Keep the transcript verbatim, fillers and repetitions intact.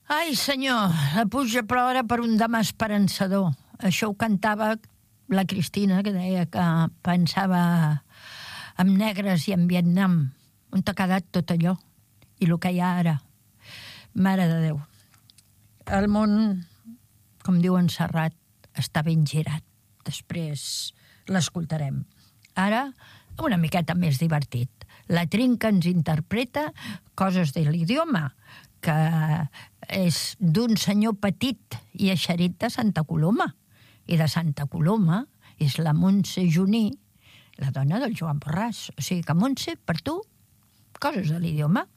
Ai, senyor, la pluja plora per un demà esperançador. Això ho cantava la Cristina, que deia que pensava en negres i en Vietnam. On t'ha quedat tot allò? I el que hi ha ara? Mare de Déu. El món, com diu en Serrat, està ben girat. Després l'escoltarem. Ara, una miqueta més divertit. La Trinca ens interpreta Coses de l'idioma, que és d'un senyor petit i eixerit de Santa Coloma. I de Santa Coloma és la Montse Juní, la dona del Joan Borràs. O sigui que, Montse, per tu, Coses de l'idioma.